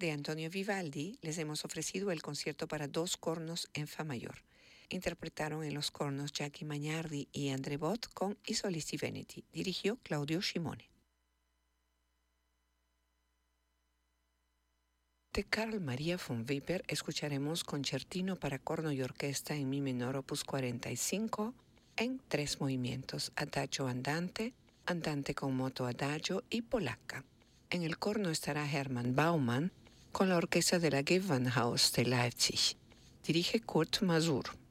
de Antonio Vivaldi, les hemos ofrecido el concierto para 2 cornos en fa mayor. Interpretaron en los cornos Jackie Magnardi y André Bot con I Solisti Veneti. Dirigió Claudio Scimone. De Carl Maria von Weber escucharemos Concertino para corno y orquesta en mi menor opus 45 en 3 movimientos: adagio andante, andante con moto adagio y polacca. En el corno estará Hermann Baumann con la orquesta de la Gewandhaus de Leipzig. Dirige Kurt Masur.